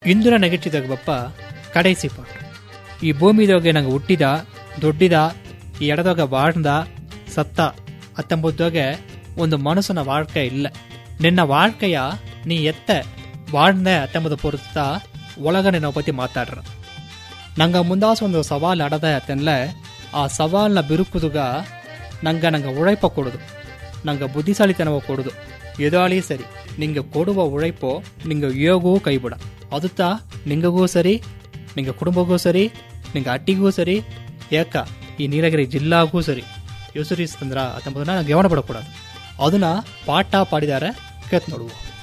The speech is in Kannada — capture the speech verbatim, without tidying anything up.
ಇಂದಿನ ನೆಗೆಟಿದಾಗ ಬಪ್ಪ ಕಡೆಸಿ ಪಾಠ. ಈ ಭೂಮಿದೋಗೆ ನಂಗೆ ಹುಟ್ಟಿದ ದೊಡ್ಡಿದ ಈ ಎಡದಾಗ வாழ்ந்த ಸತ್ತ ಹತ್ತೊಂಬತ್ತೋಗೆ ಒಂದು ಮನುಷ್ಯನ வாழ்க்கை ಇಲ್ಲ. ನಿನ್ನ வாழ்க்கைಯ ನೀ ಎತ್ತ வாழ்ந்த ಹತ್ತೊಂಬತ್ತು ಪೊರುತ್ತ ಒಳಗ ನಿನ್ನ ಪತಿ ಮಾತಾಡ್ರ. ನಂಗೆ ಮುಂದಾಸ ಒಂದು ಸವಾಲು ಅಡದ ಅತ್ತನ್ಲ ಆ ಸವಾಲ್ನ ಬಿರುಕುದುಗ ನಂಗೆ ನಂಗೆ ಉழைಪ ಕೊಡುದು, ನಂಗೆ ಬುದ್ಧಿಶಾಲಿತನವ ಕೊಡುದು. ಎದಾಳಿ ಸರಿ ನಿಂಗೆ ಕೊಡುವ ಉழைಪೋ ನಿಂಗೆ ಯೋಗವೂ ಕೈಬಿಡ. ಅದುತ್ತ ನಿಂಗಗೂ ಸರಿ, ನಿಂಗೆ ಕುಟುಂಬಗೂ ಸರಿ, ನಿಂಗೆ ಅಟ್ಟಿಗೂ ಸರಿ, ಯಾಕ ಈ ನೀಲಗಿರಿ ಜಿಲ್ಲಾಗೂ ಸರಿ. ಯೋಸರಿಸ್ತಂದ್ರ ಹತ್ತೊಂಬತ್ತನ ನಂಗೆ ಗಮನ ಪಡக்கூடாது. ಅದನ್ನ ಪಾಠ ಪಾಡಿದಾರೆ ಕೇತ್ ನೋಡುವ.